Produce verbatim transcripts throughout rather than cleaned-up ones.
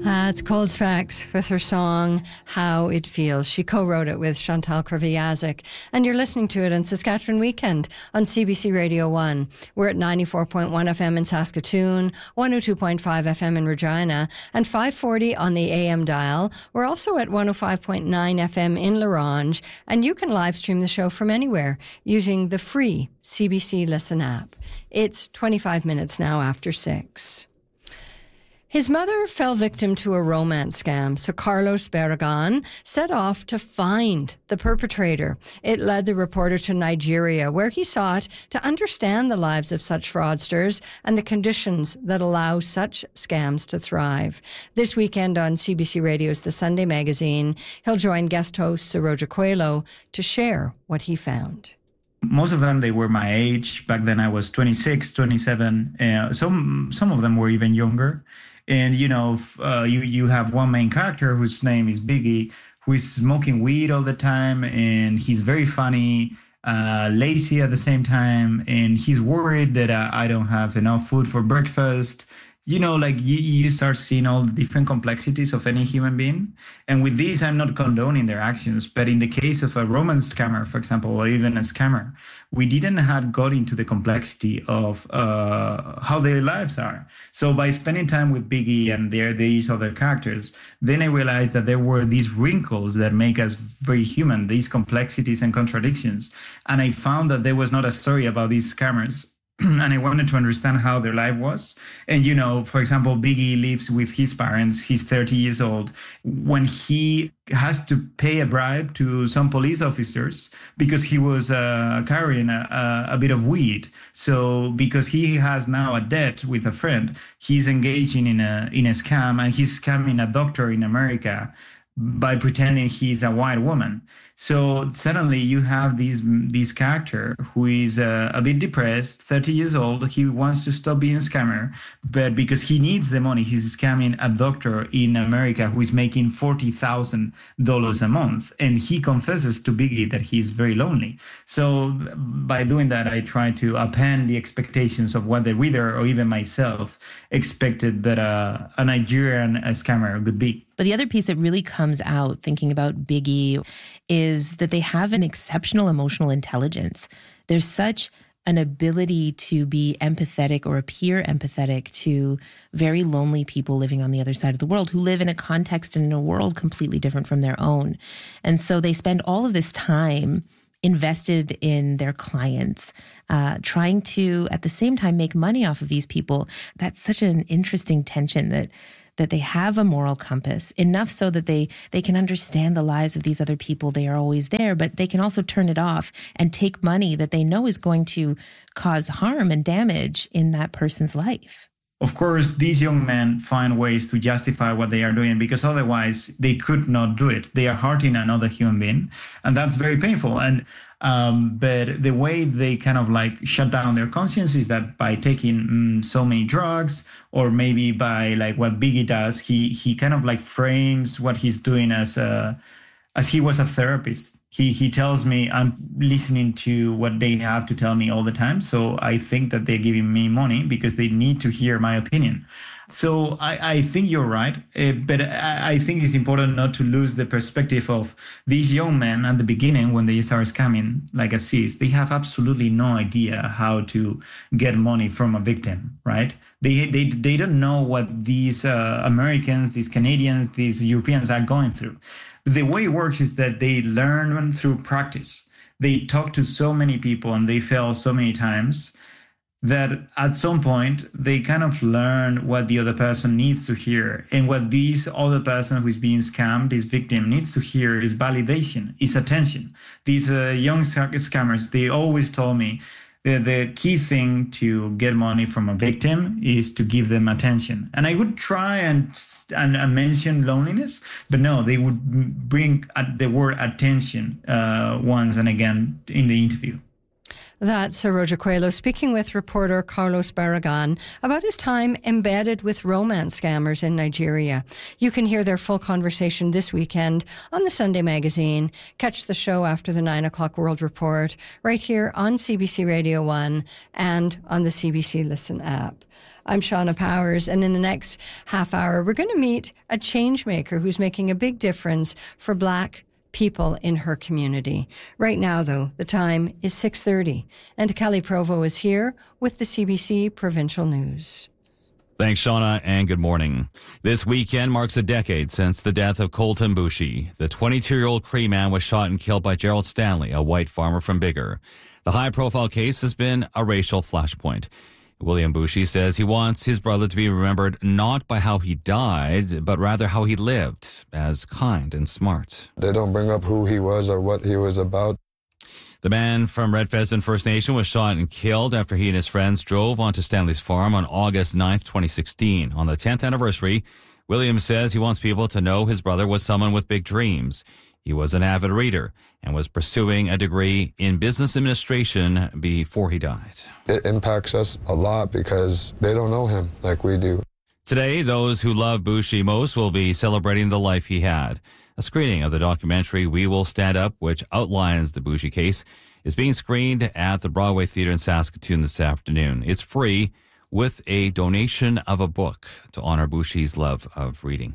That's Cold Specs with her song How It Feels. She co-wrote it with Chantal Kreviazek, and you're listening to it on Saskatchewan Weekend on C B C Radio one. We're at ninety-four point one F M in Saskatoon, one oh two point five F M in Regina, and five forty on the A M dial. We're also at one oh five point nine F M in La Ronge, and you can live stream the show from anywhere using the free C B C Listen app. It's twenty-five minutes now after six. His mother fell victim to a romance scam, so Carlos Barragan set off to find the perpetrator. It led the reporter to Nigeria, where he sought to understand the lives of such fraudsters and the conditions that allow such scams to thrive. This weekend on C B C Radio's The Sunday Magazine, he'll join guest host Saroja Coelho to share what he found. Most of them, they were my age. Back then I was twenty-six, twenty-seven. Uh, some some of them were even younger. And, you know, uh, you, you have one main character whose name is Biggie, who is smoking weed all the time. And he's very funny, uh, lazy at the same time. And he's worried that uh, I don't have enough food for breakfast. You know, like you, you start seeing all the different complexities of any human being. And with these, I'm not condoning their actions. But in the case of a romance scammer, for example, or even a scammer, we didn't have got into the complexity of uh, how their lives are. So by spending time with Biggie and their, these other characters, then I realized that there were these wrinkles that make us very human, these complexities and contradictions. And I found that there was not a story about these scammers. And I wanted to understand how their life was. And, you know, for example, Biggie lives with his parents. He's thirty years old. When he has to pay a bribe to some police officers because he was uh, carrying a, a bit of weed. So because he has now a debt with a friend, he's engaging in a in a scam, and he's scamming a doctor in America by pretending he's a white woman. So suddenly you have this, this character who is uh, a bit depressed, thirty years old. He wants to stop being a scammer, but because he needs the money, he's scamming a doctor in America who is making forty thousand dollars a month. And he confesses to Biggie that he's very lonely. So by doing that, I try to upend the expectations of what the reader or even myself expected that uh, a Nigerian a scammer would be. But the other piece that really comes out thinking about Biggie is that they have an exceptional emotional intelligence. There's such an ability to be empathetic or appear empathetic to very lonely people living on the other side of the world who live in a context and in a world completely different from their own. And so they spend all of this time invested in their clients, uh, trying to, at the same time, make money off of these people. That's such an interesting tension that that they have a moral compass, enough so that they they can understand the lives of these other people. They are always there, but they can also turn it off and take money that they know is going to cause harm and damage in that person's life. Of course, these young men find ways to justify what they are doing because otherwise they could not do it. They are hurting another human being, and that's very painful. And um, but the way they kind of like shut down their conscience is that by taking mm, so many drugs, or maybe by like what Biggie does, he he kind of like frames what he's doing as a as he was a therapist. He he tells me I'm listening to what they have to tell me all the time. So I think that they're giving me money because they need to hear my opinion. So I, I think you're right, uh, but I, I think it's important not to lose the perspective of these young men at the beginning when they start scamming like Aziz. They have absolutely no idea how to get money from a victim, right? They they they don't know what these uh, Americans, these Canadians, these Europeans are going through. The way it works is that they learn through practice. They talk to so many people and they fail so many times that at some point they kind of learn what the other person needs to hear. And what this other person who is being scammed, this victim, needs to hear is validation, is attention. These uh, young scammers, they always told me that the key thing to get money from a victim is to give them attention. And I would try and, and, and mention loneliness, but no, they would bring the word attention uh, once and again in the interview. That's Saroja Coelho speaking with reporter Carlos Barragan about his time embedded with romance scammers in Nigeria. You can hear their full conversation this weekend on the Sunday Magazine. Catch the show after the nine o'clock World Report right here on C B C Radio one and on the C B C Listen app. I'm Shauna Powers, and in the next half hour, we're going to meet a change maker who's making a big difference for Black people in her community. Right now, though, the time is six thirty, and Kelly Provo is here with the C B C Provincial News. Thanks, Shauna, and good morning. This weekend marks a decade since the death of Colton Boushie. The twenty-two-year-old Cree man was shot and killed by Gerald Stanley, a white farmer from Biggar. The high-profile case has been a racial flashpoint. William Boushie says he wants his brother to be remembered not by how he died, but rather how he lived, as kind and smart. They don't bring up who he was or what he was about. The man from Red Pheasant First Nation was shot and killed after he and his friends drove onto Stanley's farm on August ninth, twenty sixteen. On the tenth anniversary, William says he wants people to know his brother was someone with big dreams. He was an avid reader and was pursuing a degree in business administration before he died. It impacts us a lot because they don't know him like we do. Today, those who love Boushie most will be celebrating the life he had. A screening of the documentary We Will Stand Up, which outlines the Boushie case, is being screened at the Broadway Theatre in Saskatoon this afternoon. It's free with a donation of a book to honor Boushie's love of reading.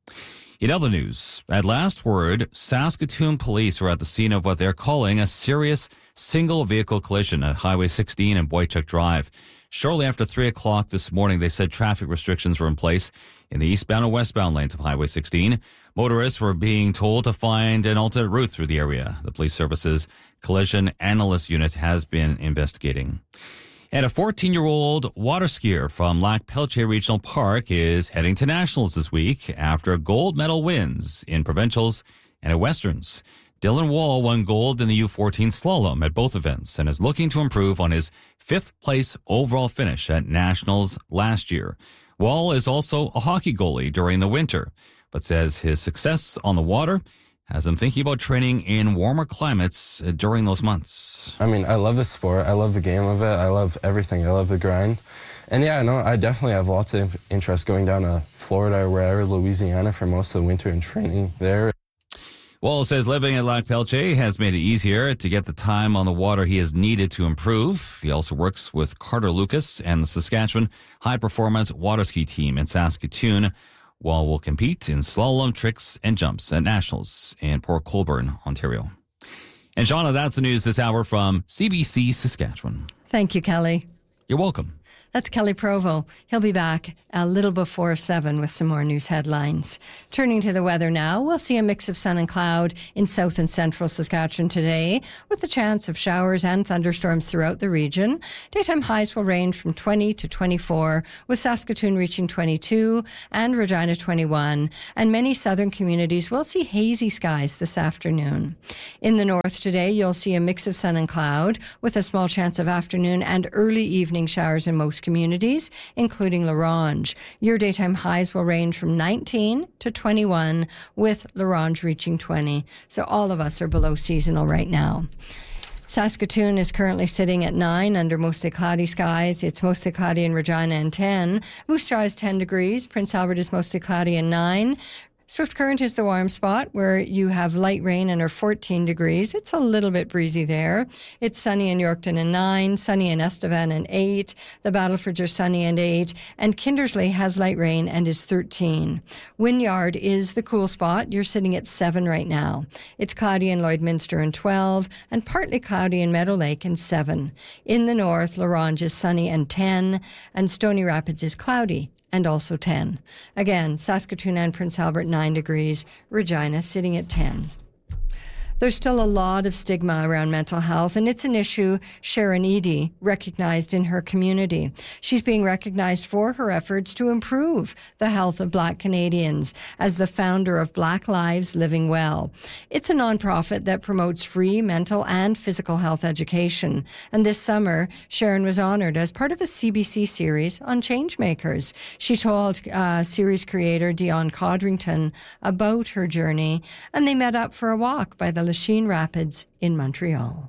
In other news, at last word, Saskatoon police were at the scene of what they're calling a serious single-vehicle collision at Highway sixteen and Boychuk Drive. Shortly after three o'clock this morning, they said traffic restrictions were in place in the eastbound and westbound lanes of Highway sixteen. Motorists were being told to find an alternate route through the area. The Police Service's Collision Analyst Unit has been investigating. And a fourteen-year-old water skier from Lac Peltier Regional Park is heading to nationals this week after gold medal wins in provincials and at westerns. Dylan Wall won gold in the U fourteen slalom at both events and is looking to improve on his fifth place overall finish at nationals last year. Wall is also a hockey goalie during the winter, but says his success on the water has him thinking about training in warmer climates during those months. I mean, I love the sport. I love the game of it. I love everything. I love the grind. And yeah, no, I definitely have lots of interest going down to Florida or wherever, Louisiana, for most of the winter and training there. Wall says living at Lac Peltier has made it easier to get the time on the water he has needed to improve. He also works with Carter Lucas and the Saskatchewan High Performance Water Ski Team in Saskatoon. Wall will compete in slalom, tricks, and jumps at nationals in Port Colborne, Ontario. And Shauna, that's the news this hour from C B C Saskatchewan. Thank you, Kelly. You're welcome. That's Kelly Provo. He'll be back a little before seven with some more news headlines. Turning to the weather now, we'll see a mix of sun and cloud in south and central Saskatchewan today, with the chance of showers and thunderstorms throughout the region. Daytime highs will range from twenty to twenty-four, with Saskatoon reaching twenty-two and Regina twenty-one. And many southern communities will see hazy skies this afternoon. In the north today, you'll see a mix of sun and cloud, with a small chance of afternoon and early evening showers in most communities, including La Ronge. Your daytime highs will range from nineteen to twenty-one, with La Ronge reaching twenty. So all of us are below seasonal right now. Saskatoon is currently sitting at nine under mostly cloudy skies. It's mostly cloudy in Regina and ten. Moose Jaw is ten degrees. Prince Albert is mostly cloudy and nine. Swift Current is the warm spot where you have light rain and are fourteen degrees. It's a little bit breezy there. It's sunny in Yorkton and nine, sunny in Estevan and eight. The Battleford's are sunny and eight. And Kindersley has light rain and is thirteen. Wynyard is the cool spot. You're sitting at seven right now. It's cloudy in Lloydminster and twelve, and partly cloudy in Meadow Lake and seven. In the north, La Ronge is sunny and ten, and Stony Rapids is cloudy and also ten. Again, Saskatoon and Prince Albert, nine degrees. Regina sitting at ten. There's still a lot of stigma around mental health, and it's an issue Sharon Eady recognized in her community. She's being recognized for her efforts to improve the health of Black Canadians as the founder of Black Lives Living Well. It's a nonprofit that promotes free mental and physical health education. And this summer, Sharon was honored as part of a C B C series on changemakers. She told uh, series creator Dion Codrington about her journey, and they met up for a walk by the Lachine Rapids in Montreal.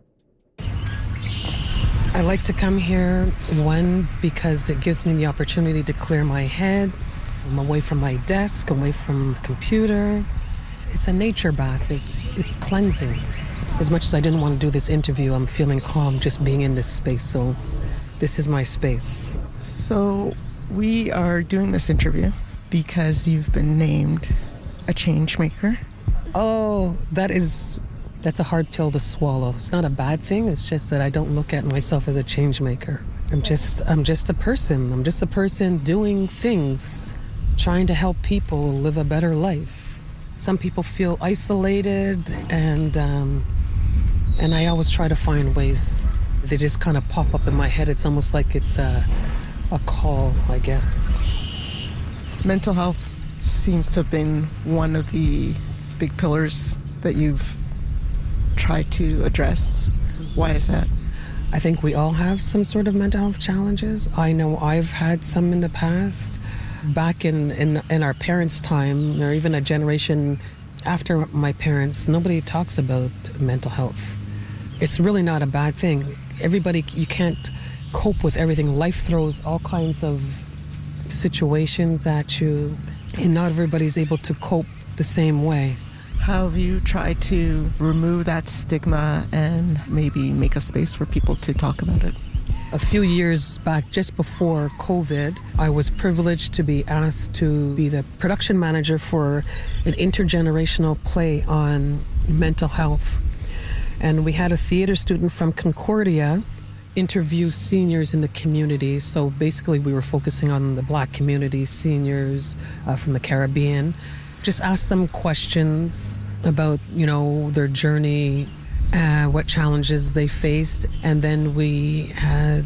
I like to come here, one, because it gives me the opportunity to clear my head. I'm away from my desk, away from the computer. It's a nature bath. It's it's cleansing. As much as I didn't want to do this interview, I'm feeling calm just being in this space. So this is my space. So We are doing this interview because you've been named a change maker. Oh, that is, that's a hard pill to swallow. It's not a bad thing. It's just that I don't look at myself as a change maker. I'm just, I'm just a person. I'm just a person doing things, trying to help people live a better life. Some people feel isolated, and um, and I always try to find ways. They just kind of pop up in my head. It's almost like it's a, a call, I guess. Mental health seems to have been one of the big pillars that you've tried to address. Why is that? I think we all have some sort of mental health challenges. I know I've had some in the past. Back in, in, in our parents' time, or even a generation after my parents, nobody talks about mental health. It's really not a bad thing. Everybody, you can't cope with everything. Life throws all kinds of situations at you, and not everybody's able to cope the same way. How have you tried to remove that stigma and maybe make a space for people to talk about it? A few years back, just before COVID, I was privileged to be asked to be the production manager for an intergenerational play on mental health. And we had a theater student from Concordia interview seniors in the community. So basically we were focusing on the Black community, seniors uh, from the Caribbean. Just ask them questions about, you know, their journey, uh, what challenges they faced. And then we had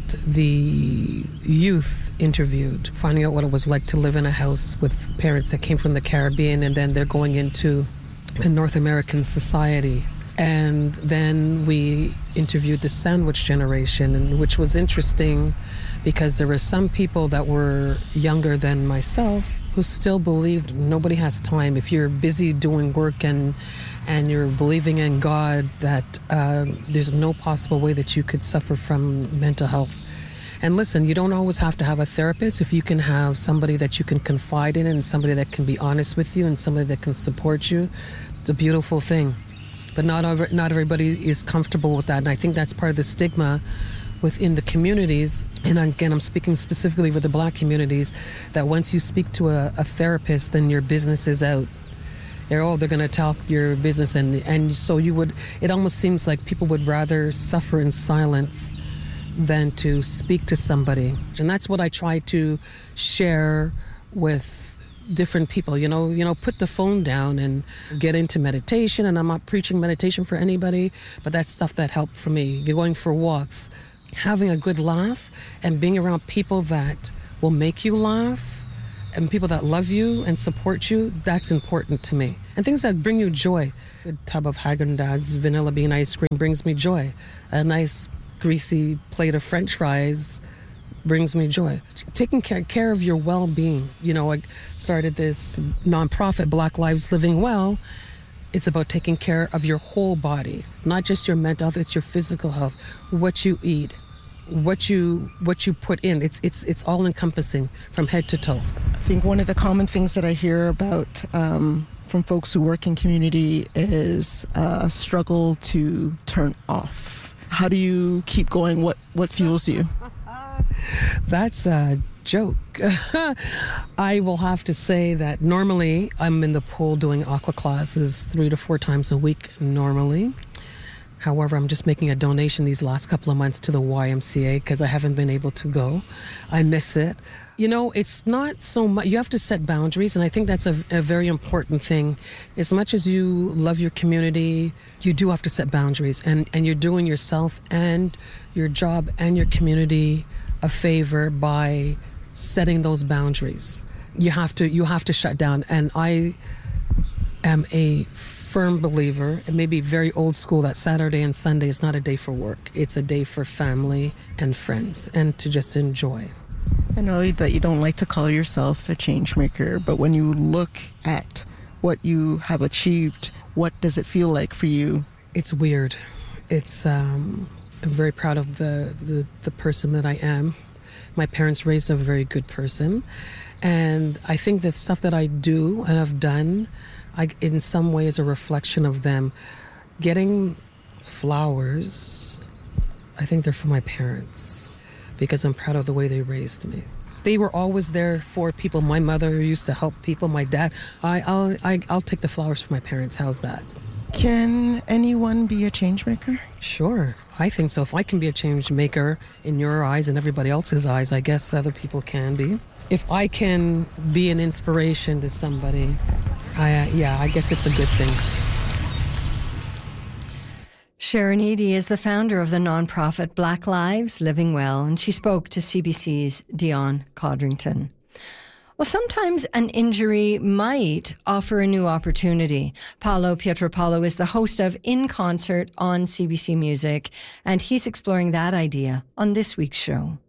the youth interviewed, finding out what it was like to live in a house with parents that came from the Caribbean, and then they're going into a North American society. And then we interviewed the sandwich generation, and which was interesting because there were some people that were younger than myself who still believed nobody has time. If you're busy doing work and and you're believing in God, that uh, there's no possible way that you could suffer from mental health. And listen, you don't always have to have a therapist. If you can have somebody that you can confide in, and somebody that can be honest with you, and somebody that can support you, it's a beautiful thing. But not over, not everybody is comfortable with that. And I think that's part of the stigma within the communities. And again, I'm speaking specifically for the Black communities, that once you speak to a, a therapist, then your business is out. They're, oh, they're going to talk your business. And, and so you would, it almost seems like people would rather suffer in silence than to speak to somebody. And that's what I try to share with different people, you know, you know, put the phone down and get into meditation. And I'm not preaching meditation for anybody, but that's stuff that helped for me. You're going for walks, having a good laugh, and being around people that will make you laugh, and people that love you and support you, that's important to me. And things that bring you joy. A tub of Häagen-Dazs vanilla bean ice cream brings me joy. A nice greasy plate of French fries brings me joy. Taking care, care of your well-being. You know, I started this nonprofit, Black Lives Living Well. It's about taking care of your whole body, not just your mental health, it's your physical health, what you eat, what you what you put in. It's it's it's all encompassing from head to toe. I think one of the common things that I hear about um, from folks who work in community is a struggle to turn off. How do you keep going? What what fuels you? That's a joke. I will have to say that normally I'm in the pool doing aqua classes three to four times a week normally. However, I'm just making a donation these last couple of months to the Y M C A because I haven't been able to go. I miss it. You know, it's not so much, you have to set boundaries, and I think that's a, a very important thing. As much as you love your community, you do have to set boundaries, and, and you're doing yourself and your job and your community a favor by setting those boundaries. You have to you have to shut down, and I am a firm believer, it may be very old school, that Saturday and Sunday is not a day for work. It's a day for family and friends and to just enjoy. I know that you don't like to call yourself a change maker, but when you look at what you have achieved, what does it feel like for you? It's weird. It's um, I'm very proud of the, the, the person that I am. My parents raised a very good person. And I think that stuff that I do and have done, I, in some ways, a reflection of them. Getting flowers, I think they're for my parents because I'm proud of the way they raised me. they were always there for people. My mother used to help people. My dad. I, I'll I, I'll take the flowers for my parents. How's that? Can anyone be a change maker? Sure, I think so. If I can be a change maker in your eyes and everybody else's eyes, I guess other people can be. If I can be an inspiration to somebody, I, uh, yeah, I guess it's a good thing. Sharon Eady is the founder of the nonprofit Black Lives Living Well, and she spoke to C B C's Dion Codrington. Well, sometimes an injury might offer a new opportunity. Paolo Pietropalo is the host of In Concert on C B C Music, and he's exploring that idea on this week's show.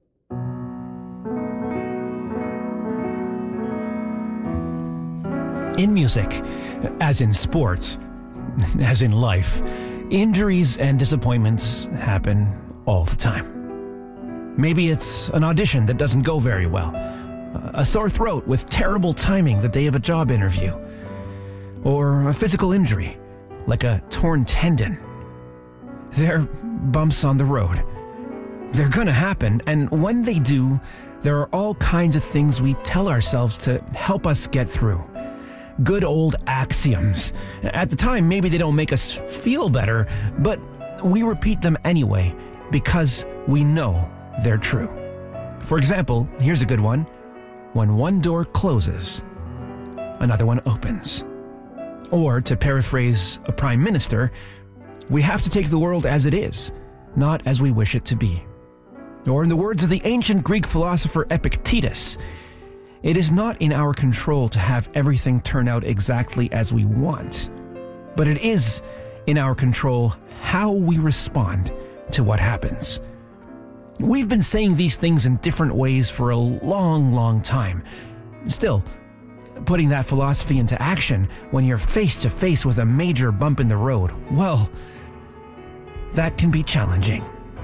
In music, as in sports, as in life, injuries and disappointments happen all the time. Maybe it's an audition that doesn't go very well, a sore throat with terrible timing the day of a job interview, or a physical injury, like a torn tendon. They're bumps on the road. They're gonna happen, and when they do, there are all kinds of things we tell ourselves to help us get through. Good old axioms. At the time, maybe they don't make us feel better, but we repeat them anyway because we know they're true. For example, here's a good one. When one door closes, another one opens. Or, to paraphrase a prime minister, we have to take the world as it is, not as we wish it to be. Or in the words of the ancient Greek philosopher Epictetus, it is not in our control to have everything turn out exactly as we want, but it is in our control how we respond to what happens. We've been saying these things in different ways for a long, long time. Still, putting that philosophy into action when you're face to face with a major bump in the road, well, that can be challenging.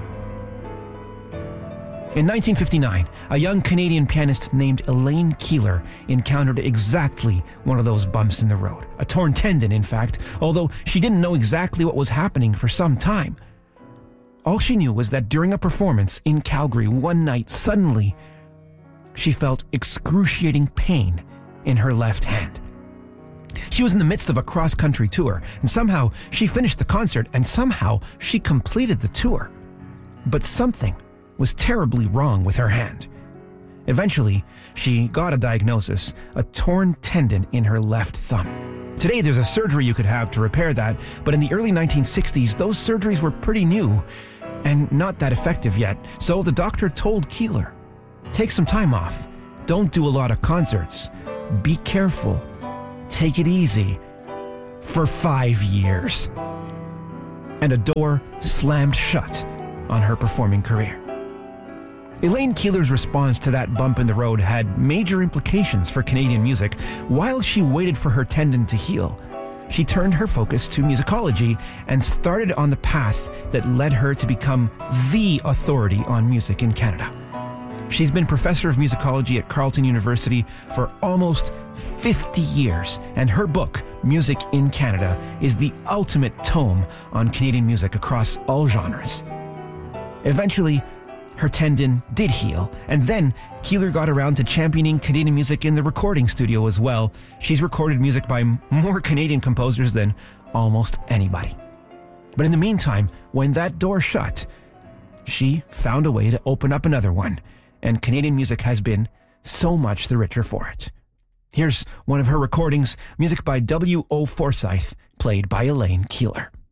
In nineteen fifty-nine, a young Canadian pianist named Elaine Keeler encountered exactly one of those bumps in the road. A torn tendon, in fact, although she didn't know exactly what was happening for some time. All she knew was that during a performance in Calgary one night, suddenly, she felt excruciating pain in her left hand. She was in the midst of a cross-country tour, and somehow she finished the concert, and somehow she completed the tour. But something was terribly wrong with her hand. Eventually, she got a diagnosis, a torn tendon in her left thumb. Today, there's a surgery you could have to repair that, but in the early nineteen sixties, those surgeries were pretty new and not that effective yet. So the doctor told Keeler, take some time off. Don't do a lot of concerts. Be careful. Take it easy. For five years. And a door slammed shut on her performing career. Elaine Keeler's response to that bump in the road had major implications for Canadian music. While she waited for her tendon to heal, she turned her focus to musicology and started on the path that led her to become the authority on music in Canada. She's been professor of musicology at Carleton University for almost fifty years, and her book, Music in Canada, is the ultimate tome on Canadian music across all genres. Eventually, her tendon did heal, and then Keeler got around to championing Canadian music in the recording studio as well. She's recorded music by more Canadian composers than almost anybody. But in the meantime, when that door shut, she found a way to open up another one, and Canadian music has been so much the richer for it. Here's one of her recordings, music by W O Forsyth, played by Elaine Keeler.